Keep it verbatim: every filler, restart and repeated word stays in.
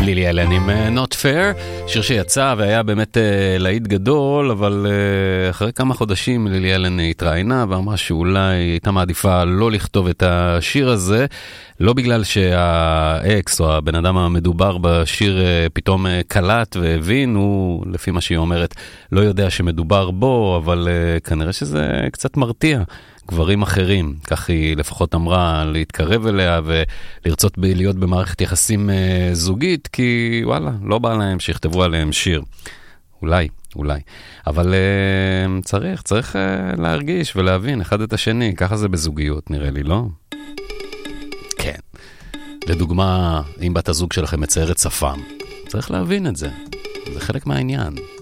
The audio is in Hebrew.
לילי אלן עם Not Fair, שיר שיצא והיה באמת להיט גדול, אבל אחרי כמה חודשים לילי אלן התראיינה ואמרה שאולי הייתה מעדיפה לא לכתוב את השיר הזה, לא בגלל שהאקס או הבן אדם המדובר בשיר פתאום קלט והבין, הוא לפי מה שהיא אומרת לא יודע שמדובר בו, אבל כנראה שזה קצת מרתיע גברים אחרים, כך היא לפחות אמרה, להתקרב אליה ולרצות להיות במערכת יחסים זוגית, כי וואלה, לא בא להם שיכתבו עליהם שיר. אולי, אולי. אבל צריך, צריך להרגיש ולהבין אחד את השני, ככה זה בזוגיות נראה לי, לא? כן. לדוגמה, אם בת הזוג שלכם מציירת שפם, צריך להבין את זה. זה חלק מהעניין.